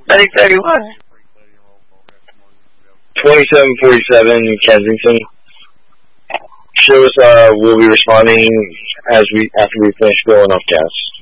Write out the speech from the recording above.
Medic 31. 2747 Kensington. Show us, we'll be responding after we finish filling off gas.